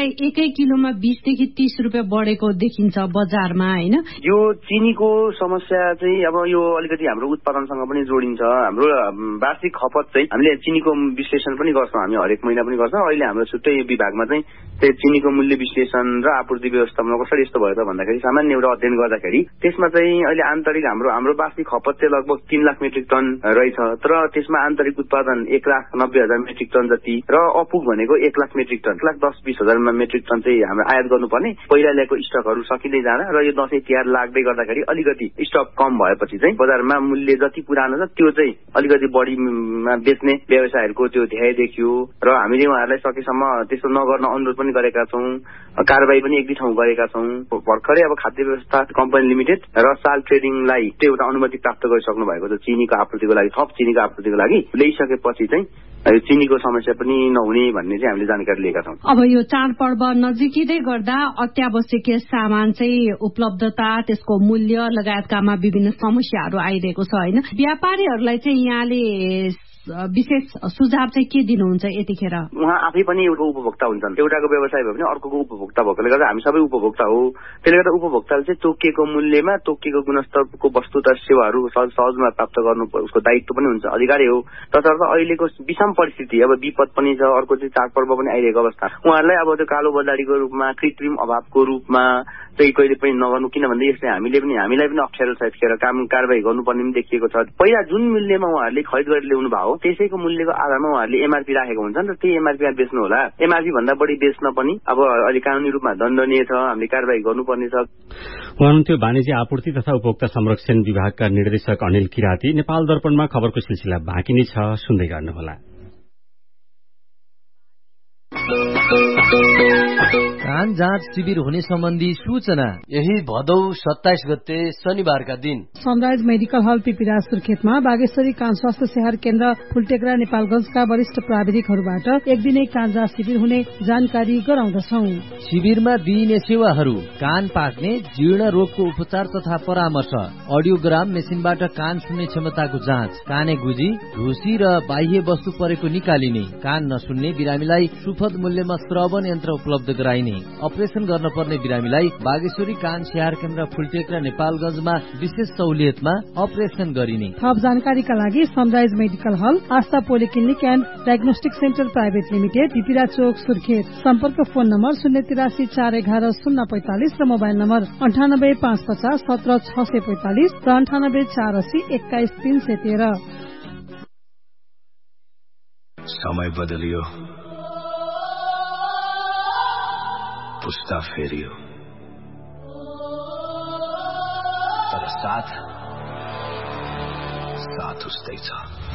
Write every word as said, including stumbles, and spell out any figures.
चाहिँ एकै किलोमा बीसदेखि तीस रुपियाँ बढेको देखिन्छ बजारमा हैन। यो चिनीको समस्या चाहिँ अब यो अलिकति हाम्रो उत्पादनसँग पनि जोडिन्छ। हाम्रो वार्षिक खपत चाहिँ हामीले चिनीको विश्लेषण पनि गर्छौँ, हामी हरेक महिना पनि गर्छौँ। अहिले हाम्रो छुट्टै विभागमा चाहिँ त्यो चिनीको मूल्य विश्लेषण र आपूर्ति व्यवस्थापन कसरी यस्तो भयो त भन्दाखेरि सामान्य एउटा अध्ययन गर्दाखेरि त्यसमा चाहिँ अहिले आन्तरिक हाम्रो हाम्रो वार्षिक खपत चाहिँ लगभग तीन लाख मेट्रिक टन रहेछ, तर त्यसमा आन्तरिक उत्पादन एक लाख नब्बे हजार मेट्रिक टन जति र अपुग भनेको एक लाख मेट्रिक टन, एक लाख दस बिस हजार मेट्रिक टन चाहिँ हाम्रो आयात गर्नुपर्ने पहिला ल्याएको स्टकहरू सकिँदै जाँदा र यो दसैँ तिहार लाग्दै गर्दाखेरि अलिकति स्टक कम भएपछि चाहिँ बजारमा मूल्य जति पुरानो छ त्यो चाहिँ अलिकति बढीमा बेच्ने व्यवसायहरूको त्यो ध्यान देखियो र हामीले उहाँहरूलाई सकेसम्म त्यस्तो नगर्न अनुरोध पनि गरेका छौँ, कारबाही पनि एक दुई ठाउँ गरेका छौँ। भर्खरै अब खाद्य व्यवस्था कम्पनी लिमिटेड र साल ट्रेडिङलाई त्यो एउटा अनुमति प्राप्त गरिसक्नु भएको छ चिनीको आपूर्तिको लागि, थप चिनीको आपूर्तिको लागि ल्याइसकेपछि चाहिँ चिनीको समस्या पनि नहुने भन्ने चाहिँ हामीले जानकारी लिएका छौँ। अब यो चाडपर्व नजिकै गर्दा अत्यावश्यकीय सामान चाहिँ उपलब्धता, त्यसको मूल्य लगायतकामा विभिन्न समस्याहरू आइरहेको छ हैन। व्यापारीहरूलाई चाहिँ यहाँले विशेष सुझाव चाहिँ के दिनुहुन्छ यतिखेर? उहाँ आफै पनि एउटा उपभोक्ता हुन्छन्, एउटाको व्यवसाय भयो भने अर्कोको उपभोक्ता भएकोले गर्दा हामी सबै उपभोक्ता हो। त्यसले गर्दा उपभोक्ताले चाहिँ तोकिएको मूल्यमा तोकिएको गुणस्तरको वस्तु तथा सेवाहरू सहज सहजमा प्राप्त गर्नु उसको दायित्व पनि हुन्छ, अधिकारै हो। तसर्थ अहिलेको विषम परिस्थिति, अब विपद पनि छ, अर्को चाहिँ चाडपर्व पनि आइरहेको अवस्था, उहाँहरूलाई अब त्यो कालो बजारीको रूपमा कृत्रिम अभावको रूपमा चाहिँ कहिले पनि नगर्नु, किनभने यसले हामीले पनि हामीलाई पनि अप्ठ्यारो छ, यतिखेर काम कारबाही गर्नुपर्ने पनि देखिएको छ। पहिला जुन मूल्यमा उहाँहरूले खरिद गरेर ल्याउनु भयो त्यसैको मूल्यको आधारमा उहाँहरूले एमआरपी राखेको हुन्छ नि त, त्यही एमआरपीमा बेच्नु होला। एमआरपी भन्दा बढी बेच्न पनि अब अहिले कानुनी रूपमा दण्डनीय छ, हामीले कारबाही गर्नुपर्ने छ। हुनुहुन्थ्यो वाणिज्य आपूर्ति तथा उपभोक्ता संरक्षण विभागका निर्देशक अनिल किराती। नेपाल दर्पणमा खबरको सिलसिला बाँकी नै छ, सुन्दै गर्नुहोला। कान जाँच शिविर हुने सम्बन्धी सूचना यही भदौ सत्ताइस गते शनिबारका दिन सनराइज मेडिकल हल पिपिरा सुर्खेतमा बागेश्वरी कान स्वास्थ्य सेवा केन्द्र फुलटेक्रा नेपालगंजका वरिष्ठ प्राविधिकहरूबाट एक दिने कान जाँच शिविर हुने जानकारी गराउँदछौ। शिविरमा दिइने सेवाहरू कान पाक्ने, जीर्ण रोगको उपचार तथा परामर्श, अडियोग्राम मेसिनबाट कान सुन्ने क्षमताको जाँच, काने गुजी, ढुसी र बाह्य वस्तु परेको निकालिने, कान नसुन्ने बिरामीलाई सुपथ मूल्यमा श्रवण यन्त्र उपलब्ध गराइने, अपरेसन गर्न पर्ने बिरामीलाई बागेश्वरी कान स्याहार केन्द्र फुलटेक्रा नेपालगंजमा विशेष सहुलियतमा अपरेसन गरिने। थप जानकारीका लागि sunrise medical hall, Astha polyclinic and diagnostic centre private limited, पिपिरा चोक, सुर्खेत। सम्पर्क फोन नम्बर शून्य तिरासी चार एघार शून्य पैंतालिस र मोबाइल नम्बर अन्ठानब्बे पाँच पचास सत्र छ सय पैंतालिस र अन्ठानब्बे चार अस्सी एक्काइस तीन सय तेह्र। समय बदलियो, पुस्ता फेरियो, तर साथ साथ उस्तै छ।